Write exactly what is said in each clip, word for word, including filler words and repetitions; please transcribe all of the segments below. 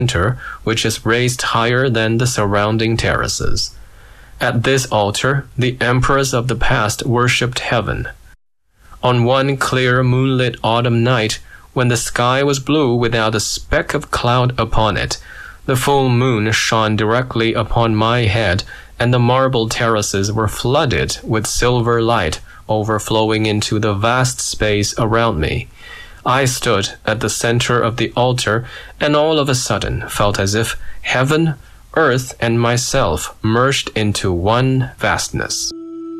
center, which is raised higher than the surrounding terraces. At this altar, the emperors of the past worshipped heaven. On one clear moonlit autumn night, when the sky was blue without a speck of cloud upon it, the full moon shone directly upon my head, and the marble terraces were flooded with silver light overflowing into the vast space around me. I stood at the center of the altar and all of a sudden felt as if heaven, earth, and myself merged into one vastness.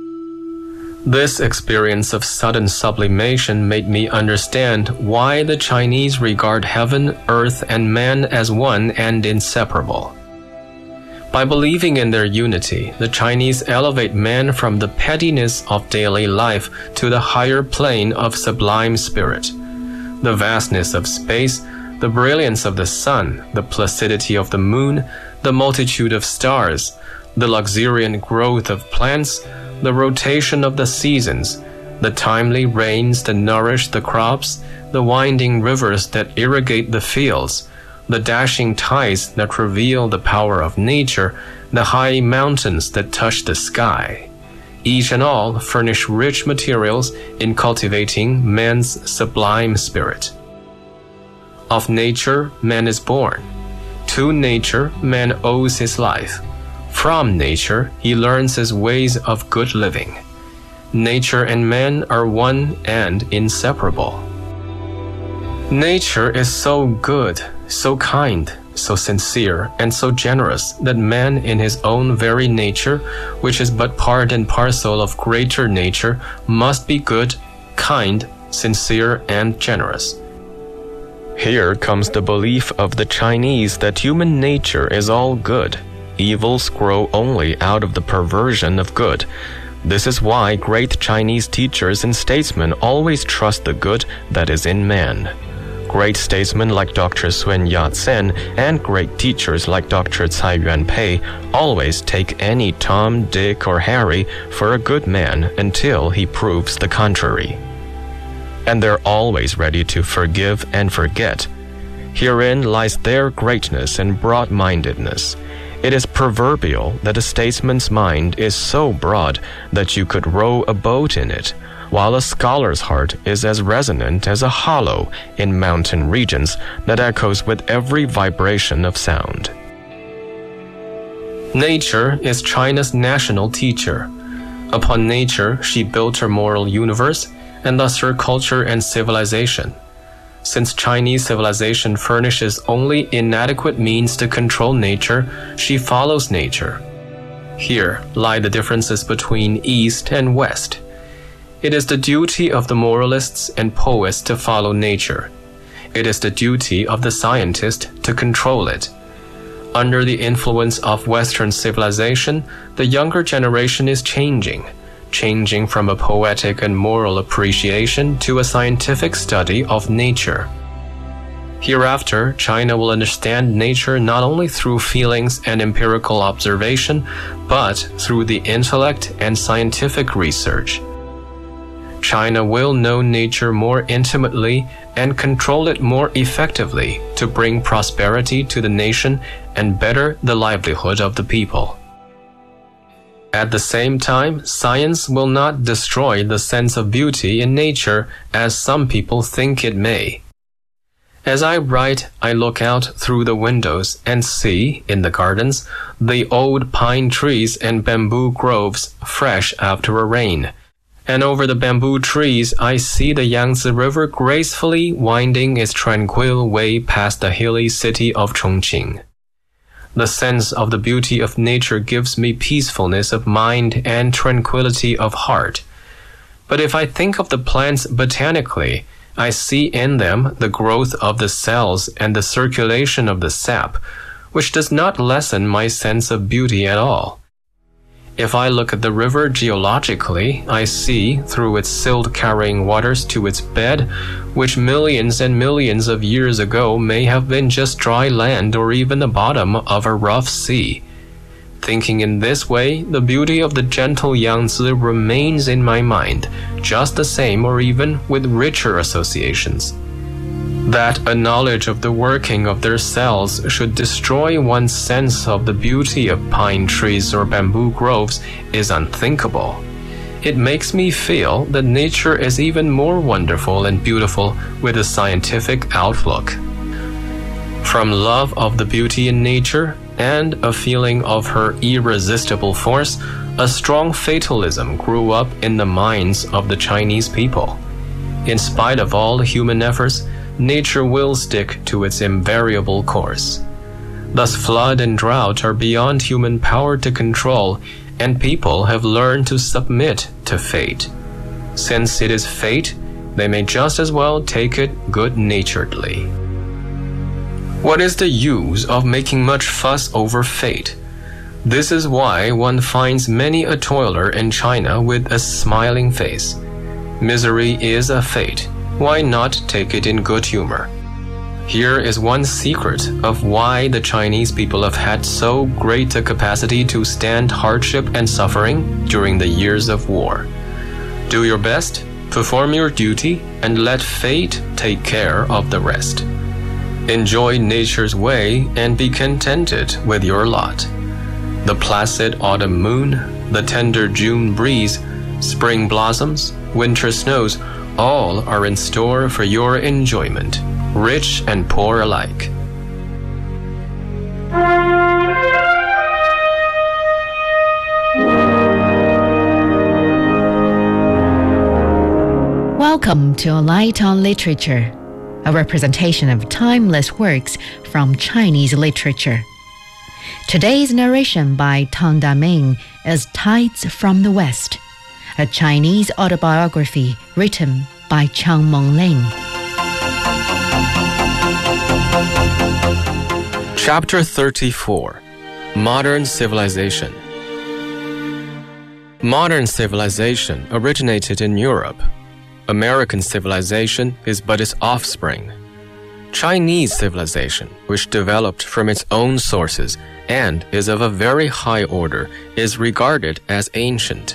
This experience of sudden sublimation made me understand why the Chinese regard heaven, earth, and man as one and inseparable. By believing in their unity, the Chinese elevate man from the pettiness of daily life to the higher plane of sublime spirit. The vastness of space, the brilliance of the sun, the placidity of the moon, the multitude of stars, the luxuriant growth of plants, the rotation of the seasons, the timely rains that nourish the crops, the winding rivers that irrigate the fields, the dashing tides that reveal the power of nature, the high mountains that touch the sky. Each and all furnish rich materials in cultivating man's sublime spirit. Of nature, man is born. To nature, man owes his life. From nature, he learns his ways of good living. Nature and man are one and inseparable. Nature is so good, so kind, so sincere, and so generous that man in his own very nature, which is but part and parcel of greater nature, must be good, kind, sincere, and generous. Here comes the belief of the Chinese that human nature is all good. Evils grow only out of the perversion of good. This is why great Chinese teachers and statesmen always trust the good that is in man. Great statesmen like Doctor Sun Yat-sen and great teachers like Doctor Tsai Yuan-pei always take any Tom, Dick, or Harry for a good man until he proves the contrary. And they're always ready to forgive and forget. Herein lies their greatness and broad-mindedness. It is proverbial that a statesman's mind is so broad that you could row a boat in it, while a scholar's heart is as resonant as a hollow in mountain regions that echoes with every vibration of sound. Nature is China's national teacher. Upon nature, she built her moral universe, and thus her culture and civilization. Since Chinese civilization furnishes only inadequate means to control nature, she follows nature. Here lie the differences between East and West. It is the duty of the moralists and poets to follow nature. It is the duty of the scientist to control it. Under the influence of Western civilization, the younger generation is changing. changing from a poetic and moral appreciation to a scientific study of nature. Hereafter, China will understand nature not only through feelings and empirical observation, but through the intellect and scientific research. China will know nature more intimately and control it more effectively to bring prosperity to the nation and better the livelihood of the people. At the same time, science will not destroy the sense of beauty in nature as some people think it may. As I write, I look out through the windows and see, in the gardens, the old pine trees and bamboo groves fresh after a rain. And over the bamboo trees, I see the Yangtze River gracefully winding its tranquil way past the hilly city of Chongqing. The sense of the beauty of nature gives me peacefulness of mind and tranquility of heart. But if I think of the plants botanically, I see in them the growth of the cells and the circulation of the sap, which does not lessen my sense of beauty at all. If I look at the river geologically, I see, through its silt-carrying waters to its bed, which millions and millions of years ago may have been just dry land or even the bottom of a rough sea. Thinking in this way, the beauty of the gentle Yangtze remains in my mind, just the same or even with richer associations. That a knowledge of the working of their cells should destroy one's sense of the beauty of pine trees or bamboo groves is unthinkable. It makes me feel that nature is even more wonderful and beautiful with a scientific outlook. From love of the beauty in nature and a feeling of her irresistible force, a strong fatalism grew up in the minds of the Chinese people. In spite of all human efforts, nature will stick to its invariable course. Thus, flood and drought are beyond human power to control, and people have learned to submit to fate. Since it is fate, they may just as well take it good-naturedly. What is the use of making much fuss over fate? This is why one finds many a toiler in China with a smiling face. Misery is a fate. Why not take it in good humor? Here is one secret of why the Chinese people have had so great a capacity to stand hardship and suffering during the years of war. Do your best, perform your duty, and let fate take care of the rest. Enjoy nature's way and be contented with your lot. The placid autumn moon, the tender June breeze, spring blossoms, winter snows, all are in store for your enjoyment, rich and poor alike. Welcome to A Light on Literature, a representation of timeless works from Chinese literature. Today's narration by Tang Daming is Tides from the West, a Chinese autobiography written by Chiang Meng-Lin. Chapter thirty-four. Modern Civilization. Modern civilization originated in Europe. American civilization is but its offspring. Chinese civilization, which developed from its own sources and is of a very high order, is regarded as ancient.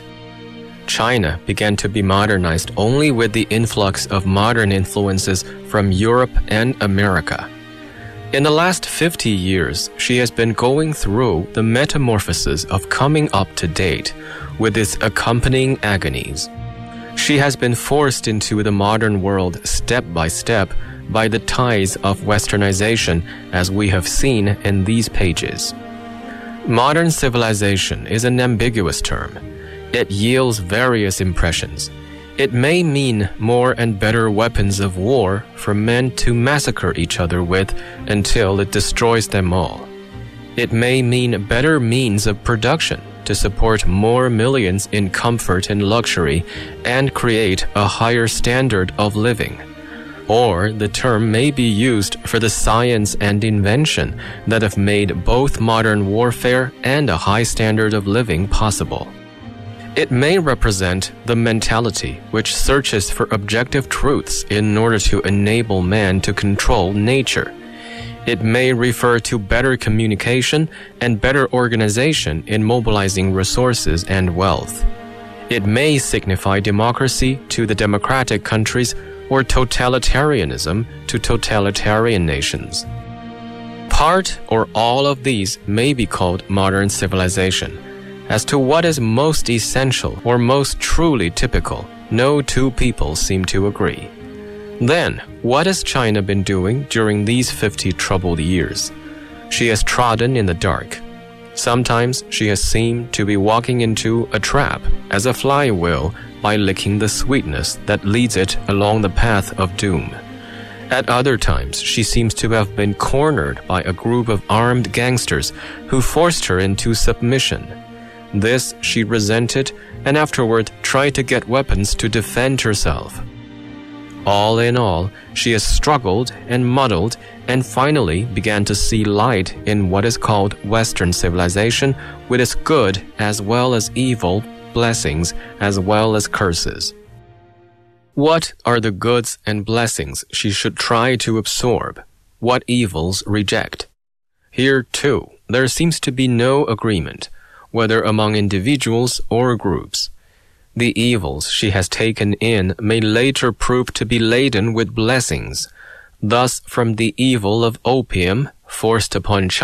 China began to be modernized only with the influx of modern influences from Europe and America. In the last fifty years, she has been going through the metamorphosis of coming up to date with its accompanying agonies. She has been forced into the modern world step by step by the ties of westernization, as we have seen in these pages. Modern civilization is an ambiguous term. It yields various impressions. It may mean more and better weapons of war for men to massacre each other with until it destroys them all. It may mean better means of production to support more millions in comfort and luxury and create a higher standard of living. Or the term may be used for the science and invention that have made both modern warfare and a high standard of living possible. It may represent the mentality which searches for objective truths in order to enable man to control nature. It may refer to better communication and better organization in mobilizing resources and wealth. It may signify democracy to the democratic countries or totalitarianism to totalitarian nations. Part or all of these may be called modern civilization. As to what is most essential or most truly typical, no two people seem to agree. Then, what has China been doing during these fifty troubled years? She has trodden in the dark. Sometimes she has seemed to be walking into a trap, as a fly will by licking the sweetness that leads it along the path of doom. At other times, she seems to have been cornered by a group of armed gangsters who forced her into submission. This she resented and afterward tried to get weapons to defend herself. All in all, she has struggled and muddled and finally began to see light in what is called Western civilization, with its good as well as evil, blessings as well as curses. What are the goods and blessings she should try to absorb? What evils reject? Here, too, there seems to be no agreement, whether among individuals or groups. The evils she has taken in may later prove to be laden with blessings. Thus, from the evil of opium forced upon China,